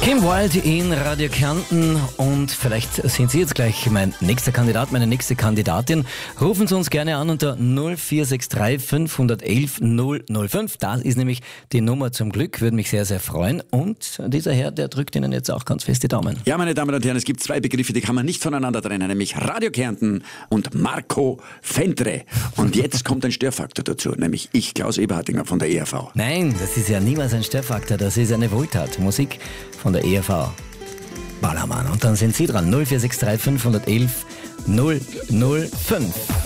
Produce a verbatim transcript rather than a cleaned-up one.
Kim Wilde in Radio Kärnten und vielleicht sind Sie jetzt gleich mein nächster Kandidat, meine nächste Kandidatin. Rufen Sie uns gerne an unter null vier sechs drei fünf eins eins null null fünf. Das ist nämlich die Nummer zum Glück, würde mich sehr, sehr freuen. Und dieser Herr, der drückt Ihnen jetzt auch ganz fest die Daumen. Ja, meine Damen und Herren, es gibt zwei Begriffe, die kann man nicht voneinander trennen, nämlich Radio Kärnten und Marco Fentre. Und jetzt kommt ein Störfaktor dazu, nämlich ich, Klaus Eberhardinger von der E R V. Nein, das ist ja niemals ein Störfaktor, das ist eine Wohltat. Musik von der E R V. Ballermann. Und dann sind Sie dran. null vier sechs drei fünf eins eins null null fünf.